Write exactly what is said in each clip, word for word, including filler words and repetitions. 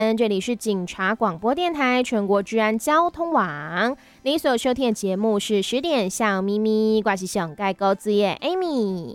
这里是警察广播电台全国治安交通网，你所收听的节目是十点小咪咪挂起熊盖钩子耶 Amy。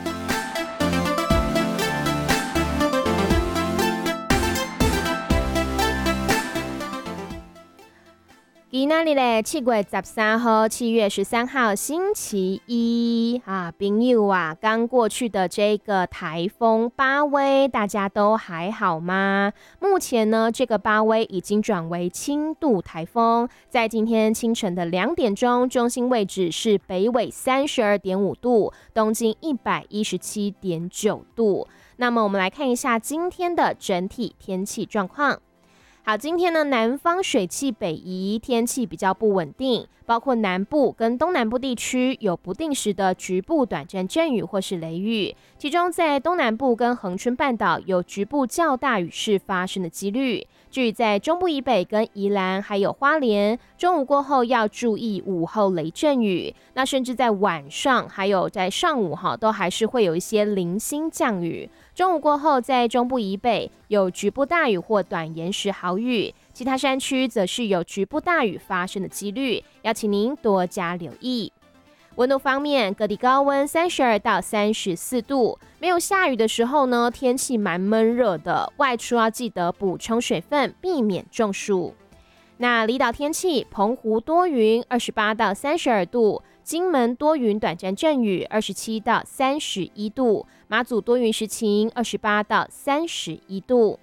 今天咧七月十三号，七月十三号星期一啊，朋友啊，刚过去的这个台风巴威，大家都还好吗？目前呢，这个巴威已经转为轻度台风，在今天清晨的两点钟，中心位置是北纬三十二点五度，东经一百一十七点九度。那么我们来看一下今天的整体天气状况。好，今天呢，南方水汽北移，天气比较不稳定，包括南部跟东南部地区有不定时的局部短暂阵雨或是雷雨，其中在东南部跟恒春半岛有局部较大雨势发生的几率。至于在中部以北跟宜兰还有花莲，中午过后要注意午后雷阵雨，那甚至在晚上还有在上午哈，都还是会有一些零星降雨。中午过后，在中部以北有局部大雨或短延时豪雨，其他山区则是有局部大雨发生的几率，要请您多加留意。温度方面，各地高温三十二到三十四度，没有下雨的时候呢，天气蛮闷热的，外出要记得补充水分，避免中暑。那离岛天气，澎湖多云二十八到三十二度，金门多云短暂阵雨二十七到三十一度，马祖多云时晴二十八到三十一度。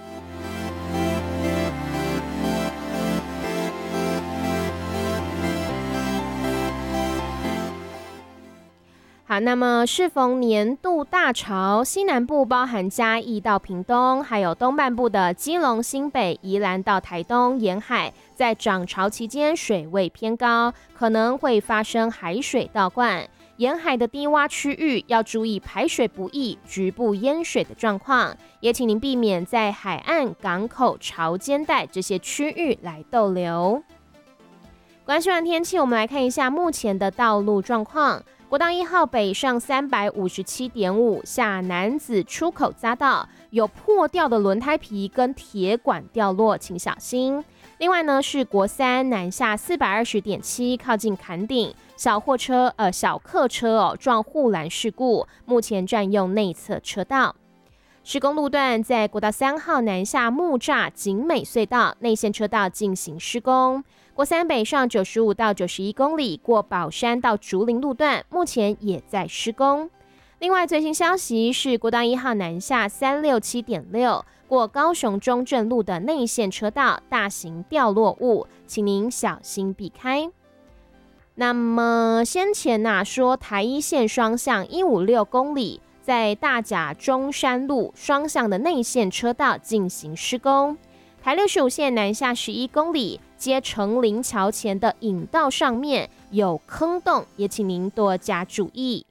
好，那么适逢年度大潮，西南部包含嘉义到屏东，还有东半部的基隆、新北、宜兰到台东沿海，在涨潮期间水位偏高，可能会发生海水倒灌。沿海的低洼区域要注意排水不易、局部淹水的状况，也请您避免在海岸、港口、潮间带这些区域来逗留。关系完天气，我们来看一下目前的道路状况。国道一号北上三百五十七点五下楠梓出口匝道有破掉的轮胎皮跟铁管掉落，请小心。另外呢，是国三南下四百二十点七靠近坎顶，小货车呃小客车哦撞护栏事故，目前占用内侧车道。施工路段在国道三号南下木栅景美隧道内线车道进行施工。国三北上九十五到九十一公里过宝山到竹林路段目前也在施工。另外最新消息是国道一号南下三六七点六过高雄中正路的内线车道大型掉落物，请您小心避开。那么先前啊说台一线双向一五六公里在大甲中山路双向的内线车道进行施工。台六十五线南下十一公里接成林桥前的引道上面有坑洞，也请您多加注意。